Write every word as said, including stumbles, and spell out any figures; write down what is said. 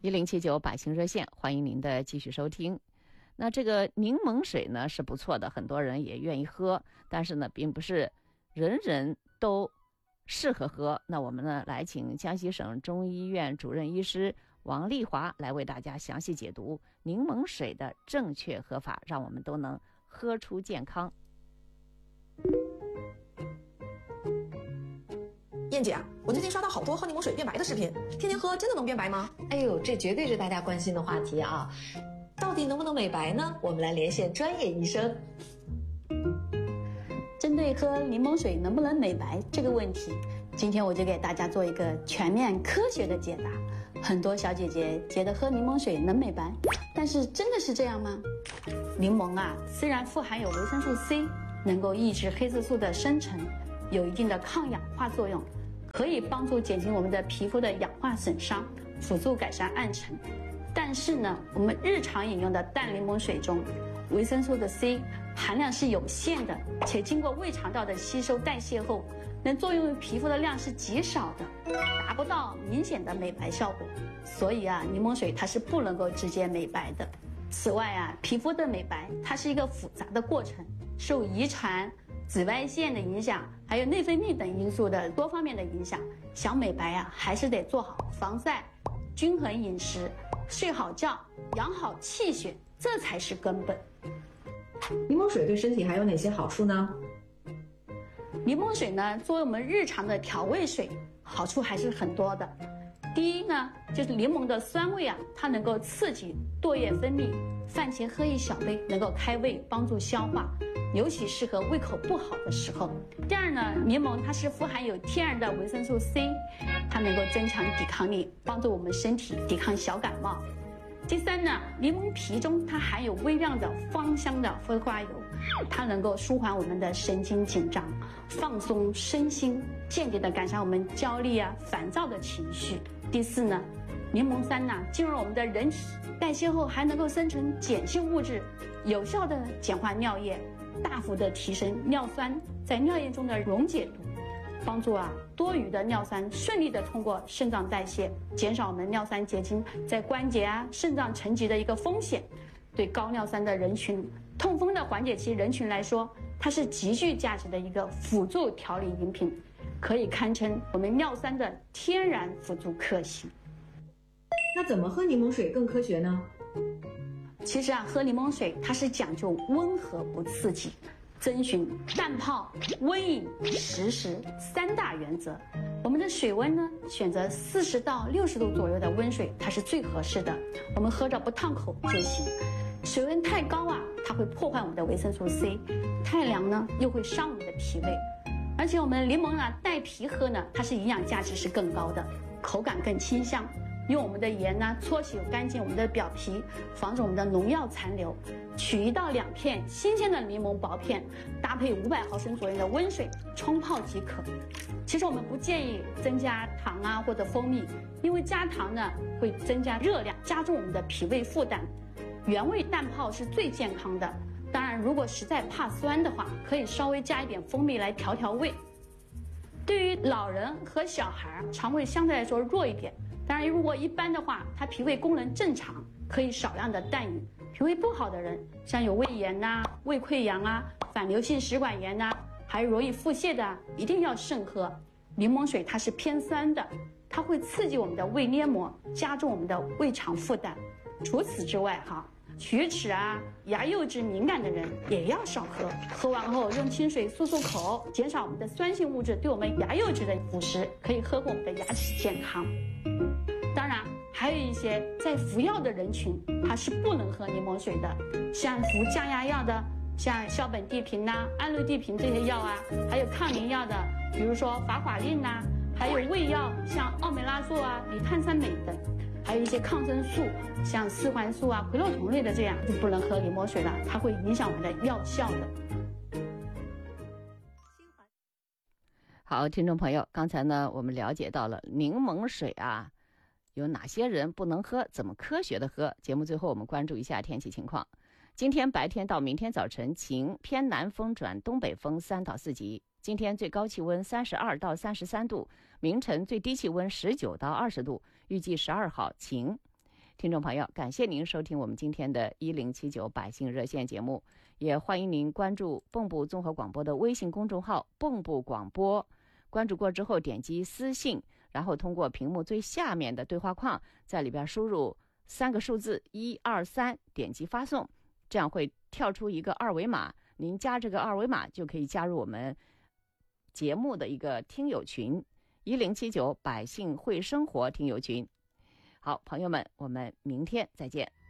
一零七九百姓热线，欢迎您的继续收听。那这个柠檬水呢是不错的，很多人也愿意喝，但是呢，并不是人人都适合喝。那我们呢，来请江西省中医院主任医师王丽华来为大家详细解读柠檬水的正确喝法，让我们都能喝出健康。 燕姐啊，我最近刷到好多喝柠檬水变白的视频，天天喝真的能变白吗？ 哎呦，这绝对是大家关心的话题啊！到底能不能美白呢？我们来连线专业医生。 针对喝柠檬水能不能美白这个问题，今天我就给大家做一个全面科学的解答。很多小姐姐觉得喝柠檬水能美白，但是真的是这样吗？柠檬啊，虽然富含有维生素 C， 能够抑制黑色素的生成，有一定的抗氧化作用，可以帮助减轻我们的皮肤的氧化损伤，辅助改善暗沉。但是呢，我们日常饮用的淡柠檬水中，维生素的 C 含量是有限的，且经过胃肠道的吸收代谢后，能作用于皮肤的量是极少的，达不到明显的美白效果。所以啊，柠檬水它是不能够直接美白的。此外啊，皮肤的美白它是一个复杂的过程，受遗传、紫外线的影响，还有内分泌等因素的多方面的影响。想美白啊，还是得做好防晒、均衡饮食、睡好觉、养好气血，这才是根本。 柠檬水对身体还有哪些好处呢？ 柠檬水呢，作为我们日常的调味水，好处还是很多的。第一呢，就是柠檬的酸味啊，它能够刺激唾液分泌，饭前喝一小杯能够开胃，帮助消化，尤其适合胃口不好的时候。第二呢，柠檬它是富含有天然的维生素 C， 它能够增强抵抗力，帮助我们身体抵抗小感冒。第三呢，柠檬皮中它含有微量的芳香的挥发油，它能够舒缓我们的神经紧张，放松身心，间接的改善我们焦虑啊、烦躁的情绪。第四呢，柠檬酸呢进入我们的人体，代谢后还能够生成碱性物质，有效的简化尿液，大幅的提升尿酸在尿液中的溶解度，帮助啊多余的尿酸顺利的通过肾脏代谢，减少我们尿酸结晶在关节啊、肾脏沉积的一个风险。对高尿酸的人群、痛风的缓解期人群来说，它是极具价值的一个辅助调理饮品，可以堪称我们尿酸的天然辅助克星。 那怎么喝柠檬水更科学呢？ 其实啊，喝柠檬水它是讲究温和不刺激，遵循淡泡、温饮、实时三大原则。我们的水温呢，选择四十到六十度左右的温水，它是最合适的。我们喝着不烫口就行。水温太高啊，它会破坏我们的维生素 C； 太凉呢，又会伤我们的脾胃。而且我们柠檬啊带皮喝呢，它是营养价值是更高的，口感更清香。用我们的盐呢搓洗干净我们的表皮，防止我们的农药残留。取一到两片新鲜的柠檬薄片，搭配五百毫升左右的温水冲泡即可。其实我们不建议增加糖啊或者蜂蜜，因为加糖呢会增加热量，加重我们的脾胃负担。原味淡泡是最健康的。当然，如果实在怕酸的话，可以稍微加一点蜂蜜来调调味。对于老人和小孩，肠胃相对来说弱一点。当然，如果一般的话，他脾胃功能正常，可以少量的淡饮。脾胃不好的人，像有胃炎呐、啊、胃溃疡啊、反流性食管炎呐、啊，还有容易腹泻的，一定要慎喝。柠檬水它是偏酸的，它会刺激我们的胃黏膜，加重我们的胃肠负担。除此之外哈，龋齿啊、牙釉质敏感的人也要少喝，喝完后用清水漱漱口，减少我们的酸性物质对我们牙釉质的腐蚀，可以呵护我们的牙齿健康。当然，还有一些在服药的人群，他是不能喝柠檬水的，像服降压药的，像硝苯地平呐、氨氯地平这些药啊，还有抗凝药的，比如说法寡令呐，还有胃药，像奥美拉唑啊、李碳酸镁等。还有一些抗生素，像丝环素啊、喹洛酮类的，这样就不能喝柠檬水了，它会影响我们的药效的。 好，听众朋友，刚才呢，我们了解到了柠檬水啊，有哪些人不能喝，怎么科学的喝。节目最后，我们关注一下天气情况。今天白天到明天早晨晴，偏南风转东北风三到四级。今天最高气温三十二到三十三度，明晨最低气温十九到二十度，预计十二号晴。 听众朋友，感谢您收听我们今天的一零七九百姓热线节目，也欢迎您关注蚌埠综合广播的微信公众号蚌埠广播，关注过之后点击私信，然后通过屏幕最下面的对话框，在里边输入三个数字一二三，点击发送，这样会跳出一个二维码，您加这个二维码就可以加入我们节目的一个听友群，一零七九百姓会生活听友群。好，朋友们，我们明天再见。